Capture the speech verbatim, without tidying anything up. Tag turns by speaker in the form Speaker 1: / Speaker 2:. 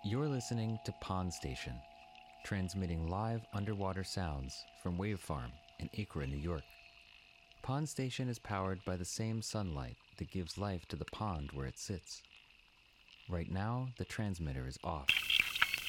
Speaker 1: You're listening to Pond Station, transmitting live underwater sounds from Wave Farm in Acra, New York. Pond Station is powered by the same sunlight that gives life to the pond where it sits. Right now, the transmitter is off.